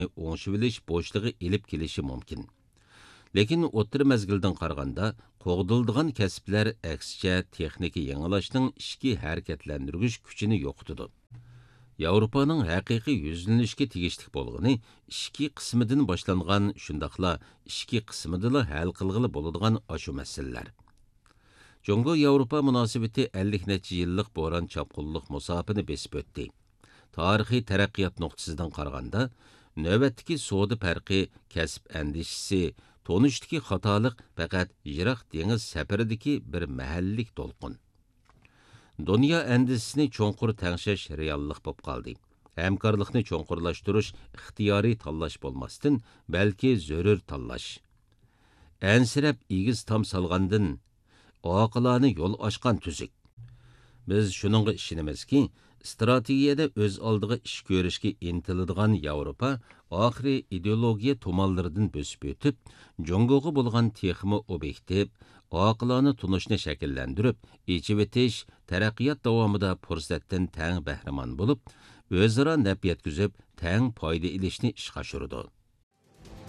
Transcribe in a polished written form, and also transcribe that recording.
o'ngishivilish bo'shlig'i ilib kelishi mumkin. Lekin o'ttir mezgildan qaraganda, qo'g'dildigan kasblar aksicha texnika yangilashning ishki harakatlantirgich kuchini yo'qotadi. Yevropaning haqiqiy yuzlanishga tegishli bo'lgani ishki qismidan boshlangan, shundaqla ishki qismidala hal qilg'ili bo'ladigan ashu masalalar. Jongo Yevropa munosabati 50 necha yillik bo'ron chapqunliq musofini besib o'tdi. Tarixiy taraqqiyot nuqtasidan qaraganda, navbatdagi savdo farqi, kasb andishisi, tonishdagi xatolik faqat yiroq dengiz safaridagi bir mahallik to'lqin. Dünya endisini cho'nqur tangshash reallik bo'lib qoldi. Hamkorlikni cho'nqurlashtirish ixtiyoriy tanlash bo'lmasdan, balki zarur tanlash. Ansirab egiz tam salgandan oqilani yo'l ochgan tuzuk. Biz shuningga ishonamizki, strategiyada o'z oldiga ish ko'rishga intiladigan Yevropa oxiri ideologiya tomallaridan bo'sib o'tib, Jongoga bo'lgan texmi obyektiv, oqilani tunishni shakllantirib, ichivetish taraqqiyot davomida fursatdan tang bahramon bo'lib, o'zaro naf yetkazib, tang foyda ilishni ishga oshirdi.